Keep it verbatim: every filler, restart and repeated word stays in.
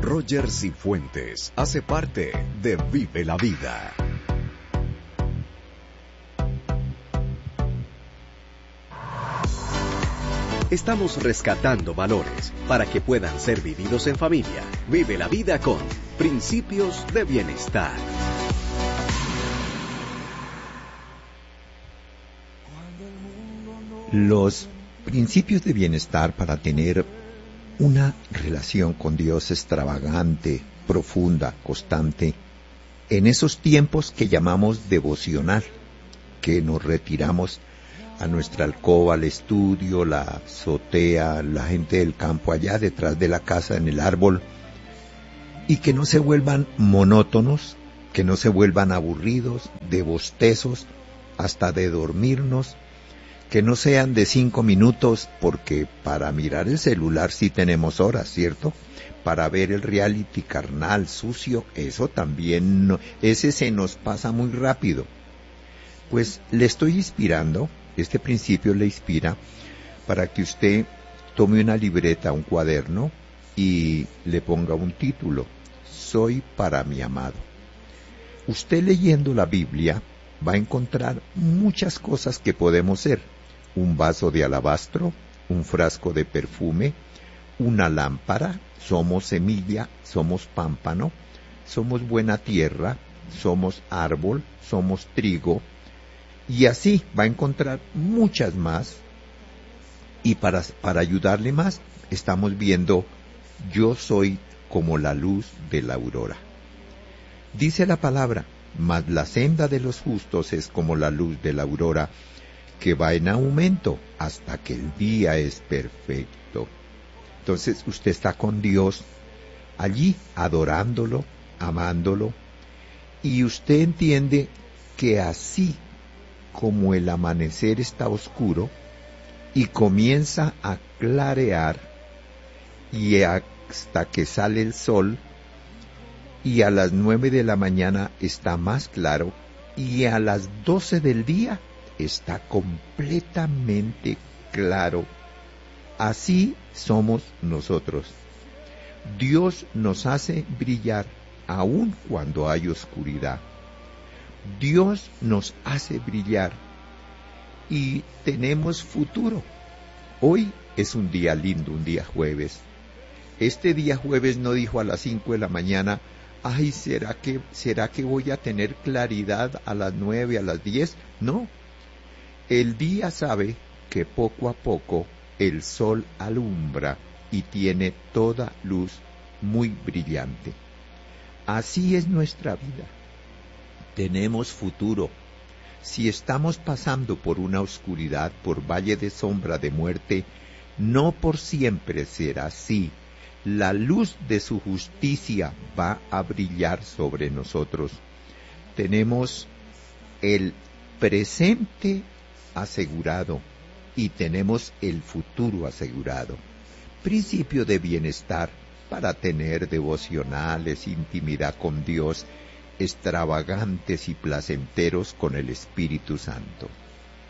Roger Cifuentes hace parte de Vive la Vida. Estamos rescatando valores para que puedan ser vividos en familia. Vive la vida con Principios de Bienestar. Los principios de bienestar para tener una relación con Dios extravagante, profunda, constante, en esos tiempos que llamamos devocional, que nos retiramos a nuestra alcoba, al estudio, la azotea, la gente del campo allá detrás de la casa en el árbol, y que no se vuelvan monótonos, que no se vuelvan aburridos, de bostezos, hasta de dormirnos, que no sean de cinco minutos, porque para mirar el celular sí tenemos horas, ¿cierto? Para ver el reality carnal, sucio, eso también, no, ese se nos pasa muy rápido. Pues le estoy inspirando, este principio le inspira, para que usted tome una libreta, un cuaderno, y le ponga un título, Soy para mi amado. Usted leyendo la Biblia va a encontrar muchas cosas que podemos ser. Un vaso de alabastro, un frasco de perfume, una lámpara, somos semilla, somos pámpano, somos buena tierra, somos árbol, somos trigo, y así va a encontrar muchas más. Y para, para ayudarle más, estamos viendo, yo soy como la luz de la aurora. Dice la palabra, mas la senda de los justos es como la luz de la aurora, que va en aumento hasta que el día es perfecto. Entonces usted está con Dios allí, adorándolo, amándolo, y usted entiende que así como el amanecer está oscuro y comienza a clarear, y hasta que sale el sol, y a las nueve de la mañana está más claro, y a las doce del día está completamente claro. Así somos nosotros. Dios nos hace brillar aun cuando hay oscuridad. Dios nos hace brillar y tenemos futuro. Hoy es un día lindo, un día jueves. Este día jueves no dijo a las cinco de la mañana, ay, ¿será que, será que voy a tener claridad a las nueve, a las diez? No. El día sabe que poco a poco el sol alumbra y tiene toda luz muy brillante. Así es nuestra vida. Tenemos futuro. Si estamos pasando por una oscuridad, por valle de sombra de muerte, no por siempre será así. La luz de su justicia va a brillar sobre nosotros. Tenemos el presente asegurado y tenemos el futuro asegurado. Principio de bienestar para tener devocionales, intimidad con Dios, extravagantes y placenteros con el Espíritu Santo.